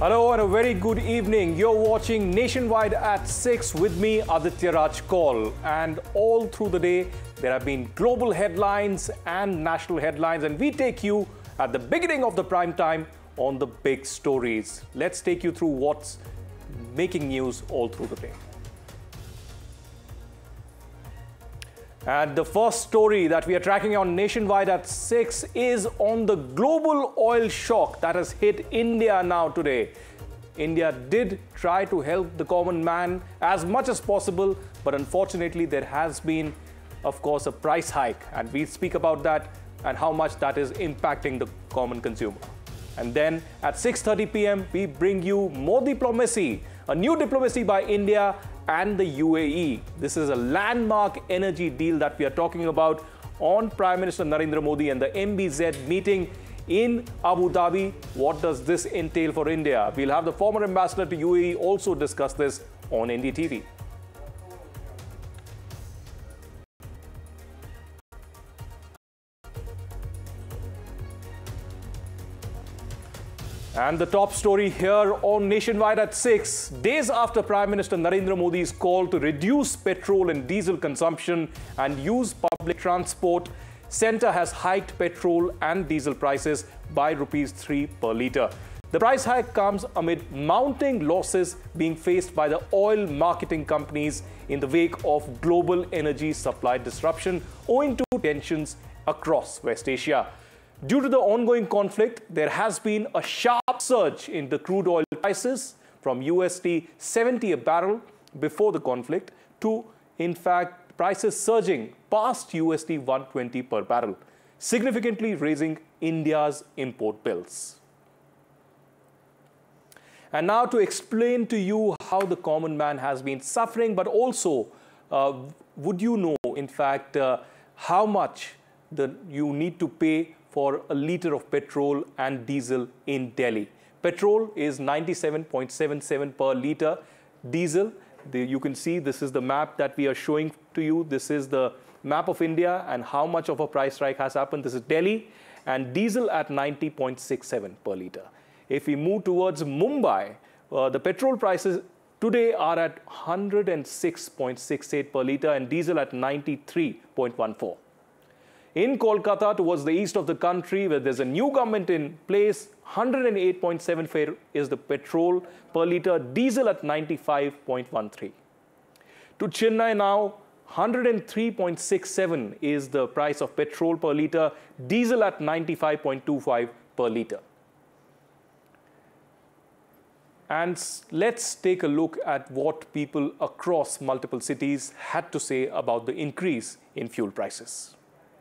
Hello and a very good evening. You're watching Nationwide at 6 with me, Aditya Raj Kaul. And all through the day, there have been global headlines and national headlines. And we take you at the beginning of the prime time on the big stories. Let's take you through what's making news all through the day. And the first story that we are tracking on Nationwide at 6 is on the global oil shock that has hit India now today. India did try to help the common man as much as possible, but unfortunately there has been, of course, a price hike. And we speak about that and how much that is impacting the common consumer. And then at 6:30 p.m., we bring you more diplomacy, a new diplomacy by India and the UAE. This is a landmark energy deal that we are talking about on Prime Minister Narendra Modi and the MBZ meeting in Abu Dhabi. What does this entail for India? We'll have the former ambassador to UAE also discuss this on NDTV. And the top story here on Nationwide at 6. Days after Prime Minister Narendra Modi's call to reduce petrol and diesel consumption and use public transport, Centre has hiked petrol and diesel prices by ₹3 per litre. The price hike comes amid mounting losses being faced by the oil marketing companies in the wake of global energy supply disruption owing to tensions across West Asia. Due to the ongoing conflict, there has been a sharp surge in the crude oil prices from USD 70 a barrel before the conflict to, in fact, prices surging past USD 120 per barrel, significantly raising India's import bills. And now to explain to you how the common man has been suffering, but also, would you know, in fact, how much you need to pay for a litre of petrol and diesel in Delhi. Petrol is 97.77 per litre. Diesel, you can see this is the map that we are showing to you. This is the map of India and how much of a price hike has happened. This is Delhi, and diesel at 90.67 per litre. If we move towards Mumbai, the petrol prices today are at 106.68 per litre and diesel at 93.14. In Kolkata, towards the east of the country, where there's a new government in place, 108.74 is the petrol per litre, diesel at 95.13. To Chennai now, 103.67 is the price of petrol per litre, diesel at 95.25 per litre. And let's take a look at what people across multiple cities had to say about the increase in fuel prices.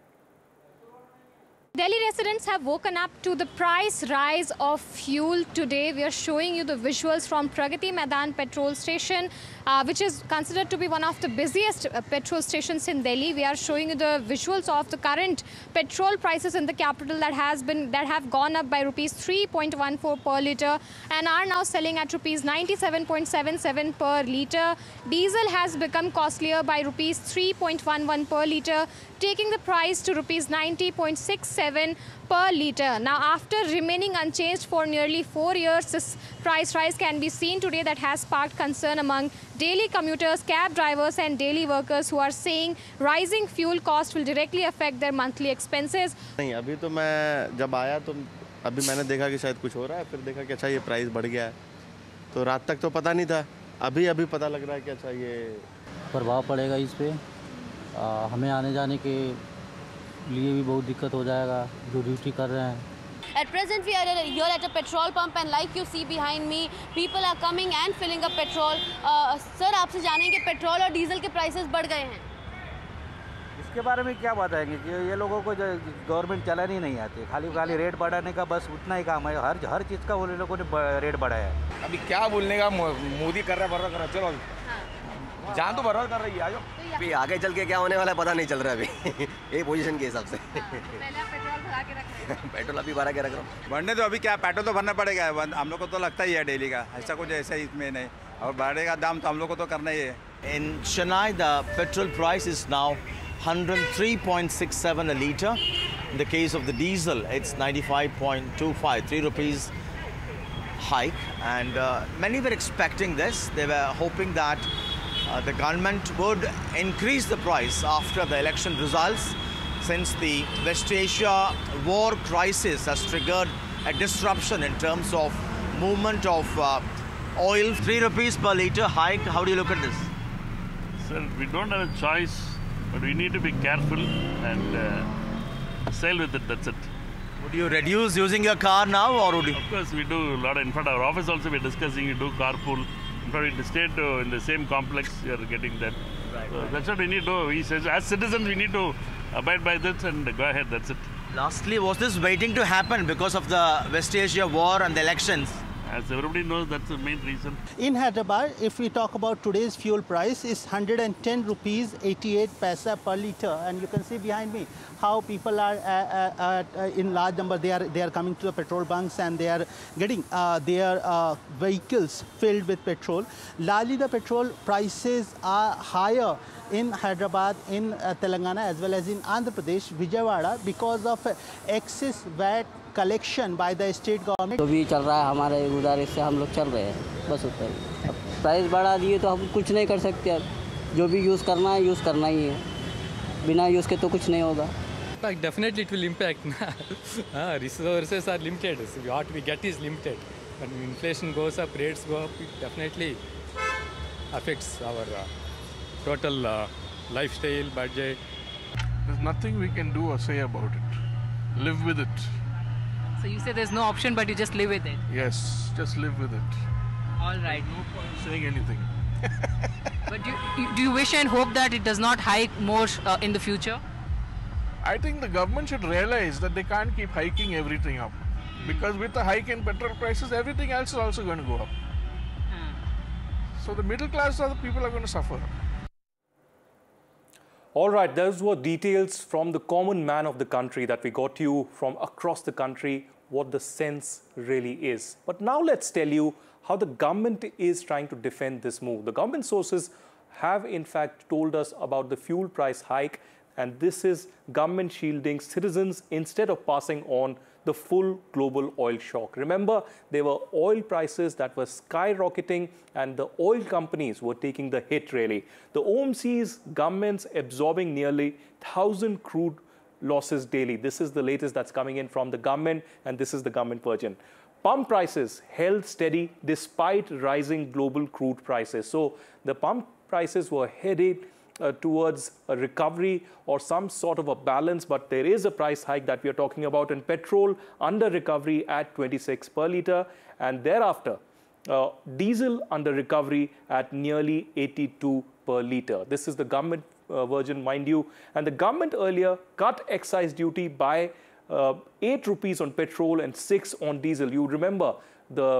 Delhi residents have woken up to the price rise of fuel today. We are showing you the visuals from Pragati Maidan petrol station, which is considered to be one of the busiest petrol stations in Delhi. We are showing you the visuals of the current petrol prices in the capital that have gone up by ₹3.14 per litre and are now selling at ₹97.77 per litre. Diesel has become costlier by ₹3.11 per litre, taking the price to ₹90.67 per litre. Now, after remaining unchanged for nearly 4 years, this price rise can be seen today that has sparked concern among daily commuters, cab drivers and daily workers who are saying rising fuel cost will directly affect their monthly expenses. नहीं, अभी तो मैं जब आया तो अभी मैंने देखा कि शायद कुछ हो रहा है, फिर देखा कि अच्छा ये प्राइस बढ़ गया है, तो रात तक तो पता नहीं था, अभी पता लग रहा है कि अच्छा ये प्रभाव पड़ेगा इस पे। हमें आने जाने के लिए भी बहुत दिक्कत हो जाएगा जो ड्यूटी कर रहे हैं। At present, we are here at a petrol pump, and like you see behind me, people are coming and filling up petrol. Sir, आपसे जानेंगे पेट्रोल और डीजल के प्राइसेस बढ़ गए हैं। इसके बारे में क्या बताएंगे कि ये लोगों को गवर्नमेंट चलानी नहीं आती, खाली रेट बढ़ाने का बस उतना ही काम है। हर चीज़ का वो लोगों ने रेट बढ़ाया है। अभी क्या बोलने का, मोदी कर रहा है, भरोसा कर रहा है, चलो जान तो भरोसा कर रही है। अभी आगे चल के क्या होने वाला है पता नहीं चल रहा है अभी ये पोजीशन के हिसाब से। पहले पेट्रोल भरा के रख रहे हैं। पेट्रोल अभी भरा के रख रहा हूँ। बढ़ने तो अभी क्या, पेट्रोल तो भरना पड़ेगा, हम लोग को तो लगता ही है डेली का, ऐसा कुछ ऐसा इसमें नहीं, और बढ़ेगा दाम तो हम लोग को तो करना ही है। In Chennai, the petrol price is now 103.67 a litre. In the case of the diesel, it's 95.25, 3 rupees hike, and many were expecting this. They were hoping that the government would increase the price after the election results, since the West Asia war crisis has triggered a disruption in terms of movement of oil. 3 rupees per litre hike. How do you look at this? Sir, we don't have a choice, but we need to be careful and sail with it, that's it. Would you reduce using your car now, or would you? Of course, we do a lot. In fact, our office also we're discussing, we do carpool. In fact, we stay in the same complex, we are getting that. So that's what we need to do. We say, as citizens, we need to abide by this and go ahead, that's it. Lastly, was this waiting to happen because of the West Asia war and the elections? As everybody knows, that's the main reason. In Hyderabad, if we talk about today's fuel price, is 110 rupees 88 paisa per litre, and you can see behind me how people are in large number. They are coming to the petrol bunks and they are getting their vehicles filled with petrol. Largely, the petrol prices are higher in Hyderabad, in Telangana, as well as in Andhra Pradesh, Vijayawada, because of excess VAT collection by the state government. तो भी चल रहा है हमारे उधर, इससे हम लोग चल रहे हैं बस उतना ही। अब प्राइस बढ़ा दिए तो हम कुछ नहीं कर सकते। अब जो भी यूज़ करना ही है, बिना यूज़ के तो कुछ नहीं होगा। Definitely it will impact. Resources are limited. So what we get is limited. When inflation goes up, rates go up, it definitely affects our total lifestyle, budget. There's nothing we can do or say about it. Live with it. So you say there's no option, but you just live with it? Yes, just live with it. All right. No point saying anything. But do you wish and hope that it does not hike more in the future? I think the government should realize that they can't keep hiking everything up. Because with the hike in petrol prices, everything else is also going to go up. So the middle class people are going to suffer. All right, those were details from the common man of the country that we got you from across the country, what the sense really is. But now let's tell you how the government is trying to defend this move. The government sources have in fact told us about the fuel price hike, and this is government shielding citizens instead of passing on the full global oil shock. Remember, there were oil prices that were skyrocketing and the oil companies were taking the hit really. The OMC's governments absorbing nearly 1,000 crude losses daily. This is the latest that's coming in from the government, and this is the government version. Pump prices held steady despite rising global crude prices. So the pump prices were headed towards a recovery or some sort of a balance, but there is a price hike that we are talking about in petrol under recovery at 26 per litre, and thereafter diesel under recovery at nearly 82 per litre. This is the government version, mind you, and the government earlier cut excise duty by 8 rupees on petrol and 6 on diesel. You remember the